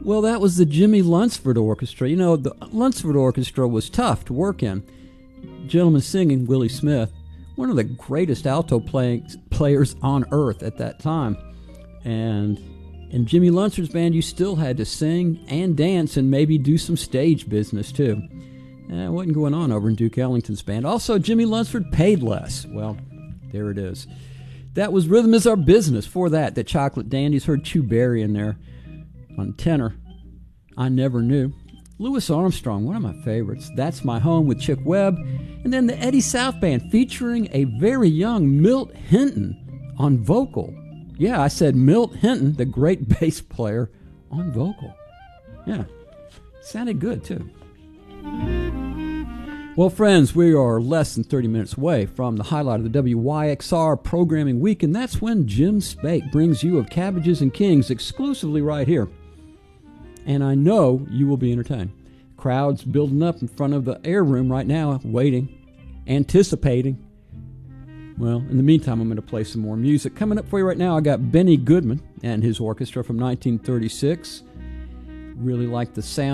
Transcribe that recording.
Well, that was the Jimmy Lunsford Orchestra. You know, the Lunsford Orchestra was tough to work in. Gentleman singing, Willie Smith, one of the greatest alto players on earth at that time. And in Jimmy Lunsford's band, you still had to sing and dance and maybe do some stage business, too. It wasn't going on over in Duke Ellington's band. Also, Jimmy Lunsford paid less. Well, there it is. That was Rhythm Is Our Business. For that, the Chocolate Dandies. Heard Chu Berry in there on tenor. I Never Knew. Louis Armstrong, one of my favorites. That's My Home with Chick Webb. And then the Eddie South Band featuring a very young Milt Hinton on vocal. Yeah, I said Milt Hinton, the great bass player, on vocal. Yeah, sounded good too. Well, friends, we are less than 30 minutes away from the highlight of the WYXR programming week, and that's when Jim Spake brings you Of Cabbages and Kings exclusively right here. And I know you will be entertained. Crowds building up in front of the air room right now, waiting, anticipating. Well, in the meantime, I'm going to play some more music. Coming up for you right now, I got Benny Goodman and his orchestra from 1936. Really like the sound.